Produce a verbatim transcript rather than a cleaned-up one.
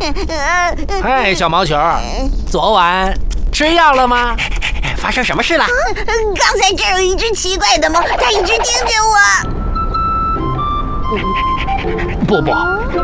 嗨，小毛球，昨晚吃药了吗？发生什么事了？ 刚才这儿有一只奇怪的猫，它一直盯着我。 不不，